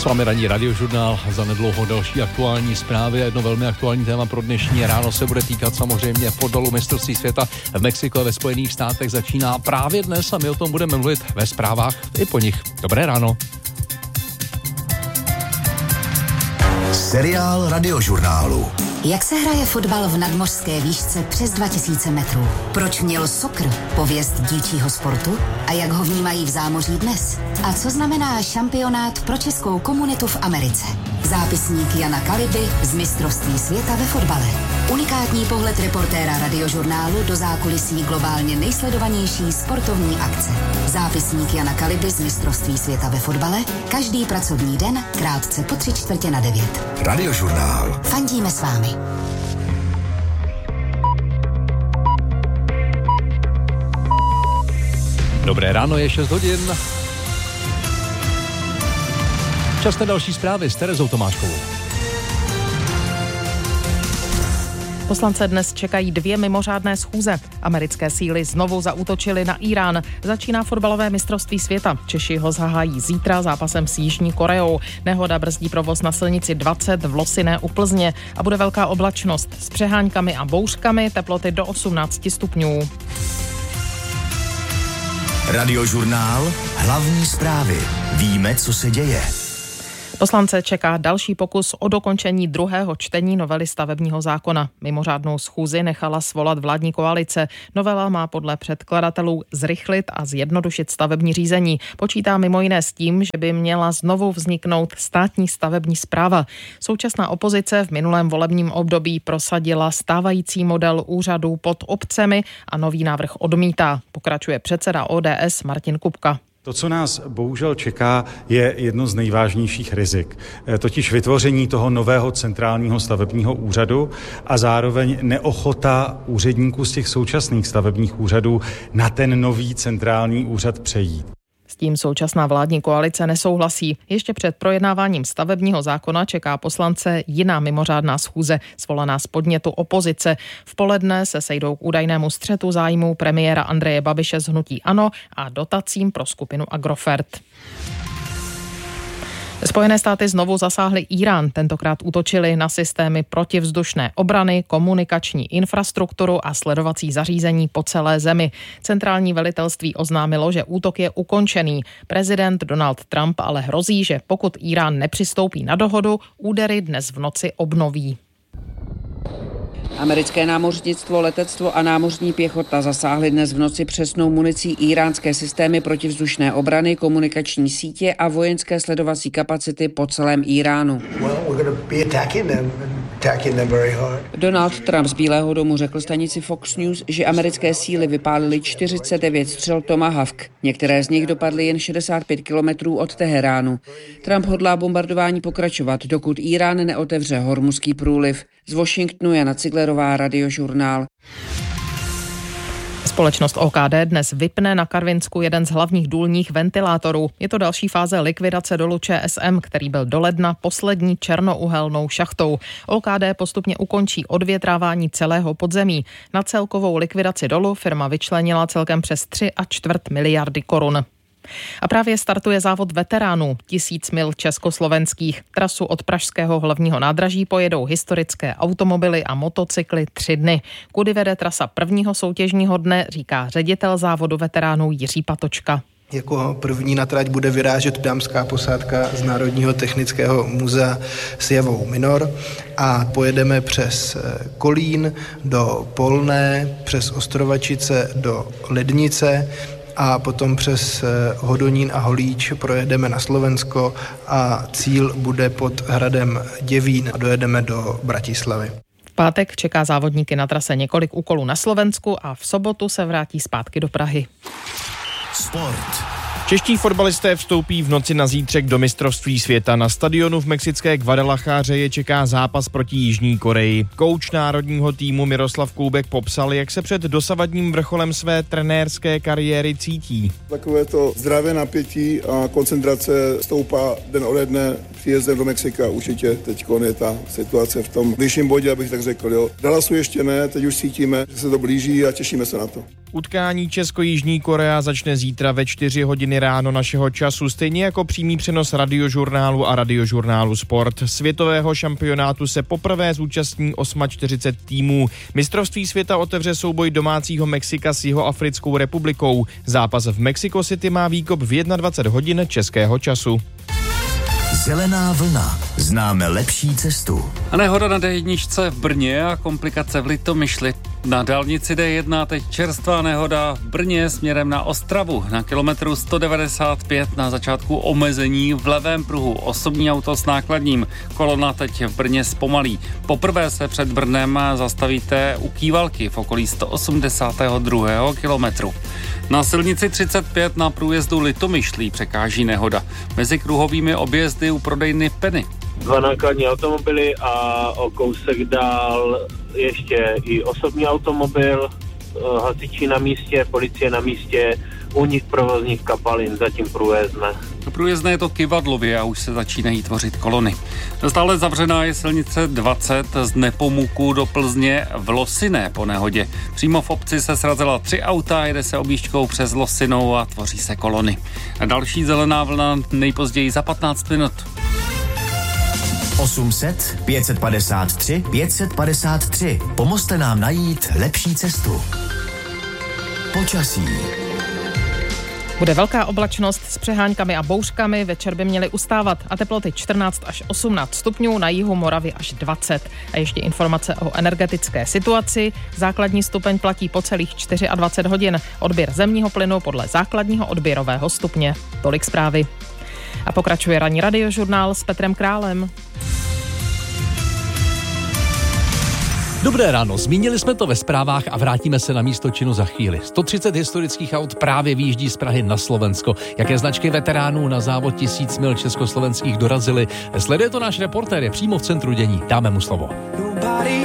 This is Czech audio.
S vámi ranní radiožurnál, za nedlouho další aktuální zprávy a jedno velmi aktuální téma pro dnešní ráno se bude týkat samozřejmě fotbalu mistrovství světa v Mexiku a ve Spojených státech začíná právě dnes a my o tom budeme mluvit ve zprávách i po nich. Dobré ráno. Seriál radiožurnálu. Jak se hraje fotbal v nadmořské výšce přes 2000 metrů? Proč měl soccer pověst dívčího sportu? A jak ho vnímají v zámoří dnes? A co znamená šampionát pro českou komunitu v Americe? Zápisník Jana Kaliby z mistrovství světa ve fotbale. Unikátní pohled reportéra radiožurnálu do zákulisí globálně nejsledovanější sportovní akce. Zápisník Jana Kaliby z mistrovství světa ve fotbale. Každý pracovní den krátce po 8:45. Radiožurnál. Fandíme s vámi. Dobré ráno, je 6 hodin. Čas na další zprávy s Terezou Tomáškovou. Poslance dnes čekají 2 mimořádné schůze. Americké síly znovu zaútočily na Irán. Začíná fotbalové mistrovství světa. Češi ho zahájí zítra zápasem s Jižní Koreou. Nehoda brzdí provoz na silnici 20 v Losiné u Plzně a bude velká oblačnost s přeháňkami a bouřkami, teploty do 18 stupňů. Radiožurnál, hlavní zprávy. Víme, co se děje. Poslance čeká další pokus o dokončení druhého čtení novely stavebního zákona. Mimořádnou schůzi nechala svolat vládní koalice. Novela má podle předkladatelů zrychlit a zjednodušit stavební řízení. Počítá mimo jiné s tím, že by měla znovu vzniknout státní stavební správa. Současná opozice v minulém volebním období prosadila stávající model úřadů pod obcemi a nový návrh odmítá. Pokračuje předseda ODS Martin Kupka. To, co nás bohužel čeká, je jedno z nejvážnějších rizik. Totiž vytvoření toho nového centrálního stavebního úřadu a zároveň neochota úředníků z těch současných stavebních úřadů na ten nový centrální úřad přejít. S tím současná vládní koalice nesouhlasí. Ještě před projednáváním stavebního zákona čeká poslance jiná mimořádná schůze, svolaná z podnětu opozice. V poledne se sejdou k údajnému střetu zájmů premiéra Andreje Babiše z hnutí ANO a dotacím pro skupinu Agrofert. Spojené státy znovu zasáhly Irán, tentokrát útočili na systémy protivzdušné obrany, komunikační infrastrukturu a sledovací zařízení po celé zemi. Centrální velitelství oznámilo, že útok je ukončený. Prezident Donald Trump ale hrozí, že pokud Irán nepřistoupí na dohodu, údery dnes v noci obnoví. Americké námořnictvo, letectvo a námořní pěchota zasáhly dnes v noci přesnou municí iránské systémy protivzdušné obrany, komunikační sítě a vojenské sledovací kapacity po celém Iránu. Donald Trump z Bílého domu řekl stanici Fox News, že americké síly vypálily 49 střel Tomahawk. Některé z nich dopadly jen 65 kilometrů od Teheránu. Trump hodlá bombardování pokračovat, dokud Irán neotevře Hormuzský průliv. Z Washingtonu Jana Ciglerová, Radiožurnál. Společnost OKD dnes vypne na Karvinsku jeden z hlavních důlních ventilátorů. Je to další fáze likvidace dolu ČSM, který byl do ledna poslední černouhelnou šachtou. OKD postupně ukončí odvětrávání celého podzemí. Na celkovou likvidaci dolu firma vyčlenila celkem přes 3,25 miliardy korun. A právě startuje závod veteránů 1000 mil československých. Trasu od pražského hlavního nádraží pojedou historické automobily a motocykly 3 dny. Kudy vede trasa prvního soutěžního dne, říká ředitel závodu veteránů Jiří Patočka. Jako první na trať bude vyrážet dámská posádka z Národního technického muzea s Javou Minor a pojedeme přes Kolín do Polné, přes Ostrovačice do Lednice a potom přes Hodonín a Holíč projedeme na Slovensko a cíl bude pod hradem Děvín a dojedeme do Bratislavy. V pátek čeká závodníky na trase několik úkolů na Slovensku a v sobotu se vrátí zpátky do Prahy. Sport. Čeští fotbalisté vstoupí v noci na zítřek do mistrovství světa. Na stadionu v mexické Guadalajáře je čeká zápas proti Jižní Koreji. Kouč národního týmu Miroslav Koubek popsal, jak se před dosavadním vrcholem své trenérské kariéry cítí. Takové to zdravé napětí a koncentrace stoupá den ode dne příjezdem do Mexika. Určitě teď je ta situace v tom vyšším bodě, abych tak řekl. Jo. Dallasu ještě ne, teď už cítíme, že se to blíží a těšíme se na to. Utkání Česko-Jižní Korea začne zítra ve 4 hodiny ráno našeho času, stejně jako přímý přenos Radiožurnálu a Radiožurnálu Sport. Světového šampionátu se poprvé zúčastní 48 týmů. Mistrovství světa otevře souboj domácího Mexika s Jihoafrickou republikou. Zápas v Mexico City má výkop v 21 hodin českého času. Zelená vlna. Známe lepší cestu. A nehoda na D1 v Brně a komplikace v Litomyšli. Na dálnici D1 teď čerstvá nehoda v Brně směrem na Ostravu. Na kilometru 195 na začátku omezení v levém pruhu osobní auto s nákladním. Kolona teď v Brně zpomalí. Poprvé se před Brnem zastavíte u Kývalky v okolí 182. kilometru. Na silnici 35 na průjezdu Litomyšlí překáží nehoda. Mezi kruhovými objezdy u prodejny Penny. 2 nákladní automobily a o kousek dál ještě i osobní automobil, hasiči na místě, policie na místě, u nich provozních kapalin, zatím průjezdné. Průjezdné je to Kyvadlově a už se začínají tvořit kolony. Stále zavřená je silnice 20 z Nepomuku do Plzně v Losiné po nehodě. Přímo v obci se srazila 3 auta, jede se objížďkou přes Losinou a tvoří se kolony. A další zelená vlna nejpozději za 15 minut. 800 553 553. Pomozte nám najít lepší cestu. Počasí. Bude velká oblačnost s přeháňkami a bouřkami, večer by měly ustávat a teploty 14 až 18 stupňů, na jihu Moravy až 20. A ještě informace o energetické situaci. Základní stupeň platí po celých 24 hodin. Odběr zemního plynu podle základního odběrového stupně. Tolik zprávy. A pokračuje ranní Radiožurnál s Petrem Králem. Dobré ráno, zmínili jsme to ve zprávách a vrátíme se na místo činu za chvíli. 130 historických aut právě výjíždí z Prahy na Slovensko. Jaké značky veteránů na závod 1000 mil československých dorazily? Sleduje to náš reportér, je přímo v centru dění. Dáme mu slovo.